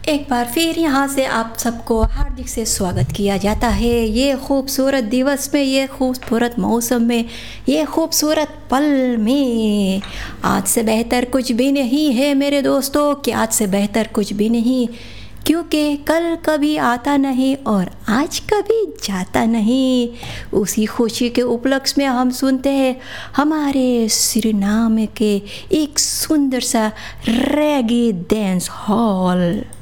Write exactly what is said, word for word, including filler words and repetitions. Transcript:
एक बार फिर यहाँ से आप सबको हार्दिक से स्वागत किया जाता है ये खूबसूरत दिवस में, ये खूबसूरत मौसम में, ये खूबसूरत पल में। आज से बेहतर कुछ भी नहीं है मेरे दोस्तों, कि आज से बेहतर कुछ भी नहीं, क्योंकि कल कभी आता नहीं और आज कभी जाता नहीं। उसी खुशी के उपलक्ष्य में हम सुनते हैं हमारे सुरीनाम के एक सुंदर सा रेगे डांस हॉल।